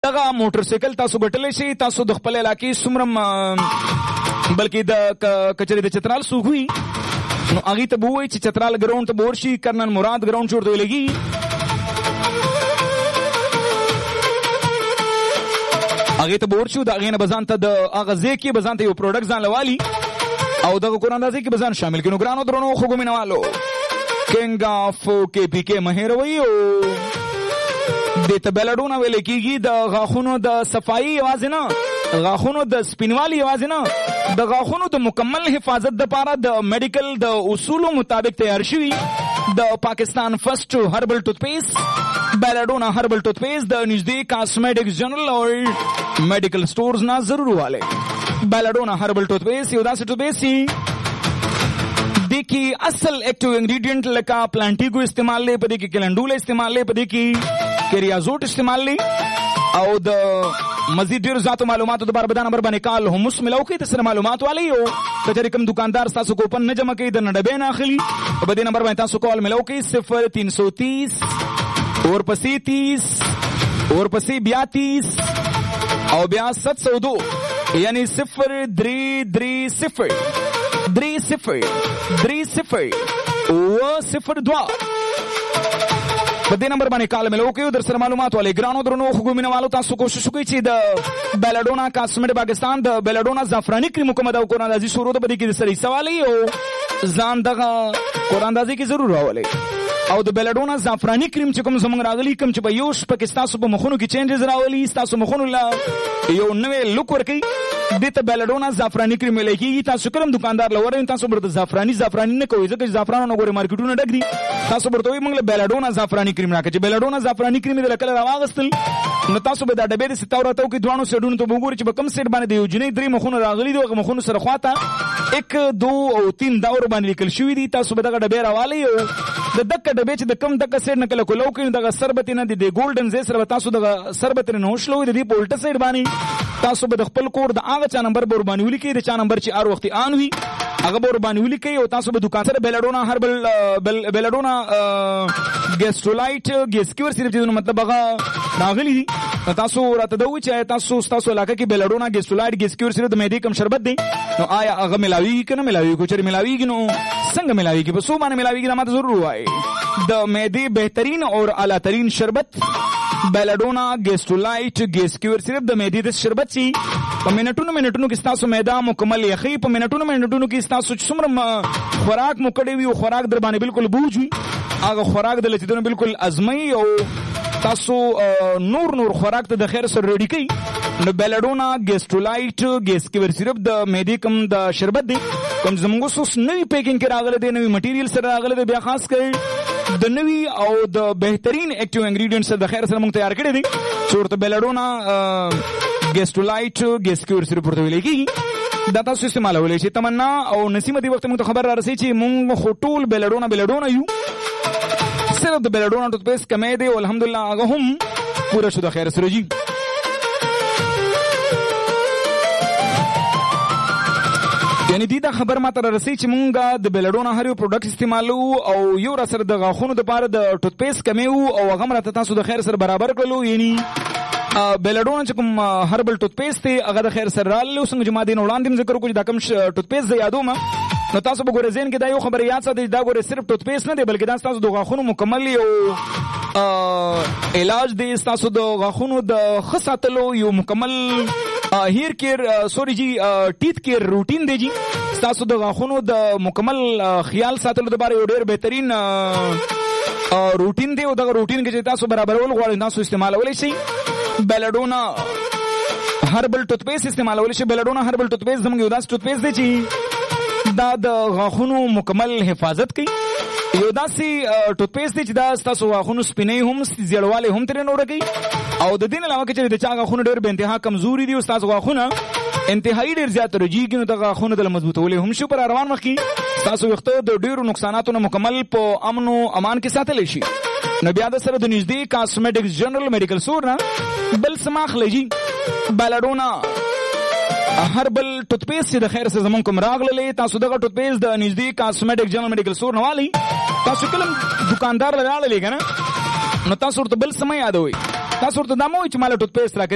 دغه موټر سایکل تاسو ګټلی شئ. تاسو د خپل علاقې څومره بلکې د کچرې د چترال څوک وي نو هغې ته به ووایي چې چترال ګراونډ ته به ورشي. کرنل مراد ګراونډ چې ورته ویلېږي هغې ته به ورشو. د هغې نه به ځان ته د هغه ځای کې به ځان ته یو پروډکټ ځان له والي او دغه قراندازۍ کې به ځان شامل کړي. نو ګرانو درنو خوږو مینهوالو کنګ اف کے پی کے مه هېروئ او دې ته بیلډونه ویلې کېږي. د غاښونو د صفایي یوازې نه، غاښونو د سپینوالي یوازې نه، د غاښونو د مکمل حفاظت دپاره د میډیکل د اصولو مطابق تیار شوي د پاکستان فرسٹ هربل ټوت پیسټ بیلډونه هربل ټوت پیسټ د نږدې کاسمیټکس جنرل او میډیکل سٹورز نه ضرور واله. بیلډونه هربل ټوت پیسټ یو داسې ټوت پیسټ دیکھی اصل ایکٹیو انگریڈینٹ لکا پلانٹیگو استعمال لے پدی کی کلنڈول استعمال لے پدی کی کریازوٹ استعمال لے او د مزید ډیر ذات معلومات د بار بدان نمبر باندې کال همس ملو کی تسره معلومات والی او کچری کم دکاندار تاسو کو پن نه جمع کی د نډبې نه اخلي په دې نمبر باندې تاسو کال ملو کی 0330 اور پسې 30 اور پسې 32 او بیا 702 یعنی 0330 30 په دې نمبر باندې کال ملو کوي در سره معلومات والے. ګرانو درنو خوږو مینهوالو تاسو کوشش وکړئ چې د بیلډونا کاسمیټ پاکستان د بیلډونا زعفراني کریم مکمل او قراندازي شروع ته په دې کې سره حصہ والی او ځان دغه قراندازي کې ضرور راولئ. او د بیلډونا زعفراني کریم چې کوم زمونږ راغلی کوم چې په یو شپه کې ستاسو په مخونو کې چینجز راولي، ستاسو مخونو له یو نوې لوک ورکوي، دې ته بیلډونا زعفراني کریم ویلی کېږي. تاسو کله هم دکاندار له ورئ تاسو به ورته زعفراني نه کوئ ځکه چې زعفرانو نه ګورې مارکېټونه ډک دي. تاسو به ورته وایي موږ له بیلډونا زعفراني کریم راکړه. چې بیلډونا زعفراني کریم یې د له کله راواغېستل نو تاسو به دا ډبې داسې تاو راتاو کړئ دواړو سایډونو ته به وګورئ چې په کوم سایډ باندې د یو جنۍ 3 مخونه راغلي دي. هغه مخونو سره خواته 1 2 او 3 داور باندې لیکل شوي دي. تاسو به دغه ډبې راوالئ او د دغه ډبې چې د کوم دغه سایډ نه کله کولو کوي دغه سربت نه دي د ګولډن ځای سره به تاسو دغه سربت نه وشلوئ. د دې په الټه سایډ باندې تاسو به د خپل کور د هغه چا نمبر به ورباندې ولیکئ، د چا نمبر چې هر وخت آن وي هغه به ورباندې ولیکئ او تاسو به دکان سره بیلډونا هربل بیلډونا ګیسټرولایټ ګیس کیور سیرپ چې مطلب هغه راغلی دي. تاسو راته دا وایئ چې تاسو علاقه کې بیلډونا ګیسټرولایټ ګیس کیور سیرپ د معدې کم شربت دی نو آیا هغه ملاویږي که نه ملاویږي؟ که چېرې ملاویږي نو څنګه ملاویږي؟ په څو باندې ملاویږي دا ماته ضرور ووایئ. د معدې بهترین اور اعلی ترین شربت بیلډونا ګیسټرولایټ ګیس کیور سیرپ د معدې د شربت چې په منټونو کې ستاسو معده مکمل یخي، په منټونو کې ستاسو څومره خوراک مو کړی وي او خوراک در باندې بالکل بوج وي هغه خوراک د لچیدونو بالکل ازمایي او تاسو نور خوراک ته د خیر سره ریډي کوي. نو بیلډونا ګیسټرولایټ ګیس کیور سیرپ د معدې کم د شربت دی کوم زموږ اوس نوي پیکینګ کې راغلی دی، نوي مټیریل سره راغلی دی، بیا خاص کر د نوي او د بهترین ایکټیو انګریډینټ سره د خیر سره موږ تیار کړی دی چې ورته بیلډونا ګیسټرولایټ ګیس کیور سیرپ ورته ویلی کېږي. دا تاسو استعمالولی شئ. تمنا او نسیمه دې وخت موږ ته خبر را رسوي چې موږ خو ټول بیلډونا یو، صرف د بیلډونا ټوت پیسټ کمی دی او الحمدلله هغه هم پوره شو د خیر سره جي. یعنی دی دا خبر ما ته را رسوي چې مونږ د بیلډونا هر یو پروډکټ استعمالو او یو را سره د غاښونو دپاره د ټوت پیسټ کمی و او هغه هم راته تاسو د خیر سره برابر کړلو. یعنی بیلډونا چې کوم هربل ټوت پیسټ دی هغه د خیر سره راغلی. څنګه چې ما دې نه وړاندې هم ذکر وکړو چې دا کوم ټوت پیسټ زه یادوم نو تاسو به ګورئ ذهن کې دا یو خبره یاد ساتئ دا ګورئ صرف ټوت پیسټ نه دی بلکې دا ستاسو د غاښونو مکمل یو علاج دی، ستاسو د غاښونو د ښه ساتلو یو مکمل هیر کیر ټیت کیر روټین دی جی. ستاسو د غاښونو د مکمل خیال ساتلو لپاره یو ډېر بهترین روټین دی او دغه روټین کې چې تاسو برابرول غواړئ تاسو استعمالولی شئ. بیلډونا هربل ټوت پیسټ استعمالولی شئ. بیلډونا هربل ټوت پیسټ زموږ یو داسې ټوت پیسټ دی چې دا د غاښونو مکمل حفاظت کوي. یو داسې ټوت پیسټ دی چې دا ستاسو غاښونو سپینۍ هم زیړوالی هم ترې نه ورکوي او د دې نه علاوه که چېرې د چا غاښونه ډېر بې انتها کمزوري دي او ستاسو غاښونه انتهایي ډېر زیات رجیږي نو دغه غاښونه د له مضبوطولی هم شو. پر روان وخت کې ستاسو ویښته د ډېرو نقصاناتو نه مکمل په امن و امان کې ساتلی شي. نو بیا د سره د نږدې کاسمیټکس جنرل میډیکل سټور نه بل څه مه اخلئ جي. بیلډونا هربل ټوت پیسټ چې د خیر سره زمونږ کوم راغللی تاسو دغه ټوت پیسټ د نږدې کاسمیټک جنرل میډیکل سټور نه والئ. تاسو کله دکاندار له راغلی که نه نو تاسو ورته بل څه مه یادوئ، تاسو ورته دا مه وایئ چې ما له ټوت پیسټ راکړئ.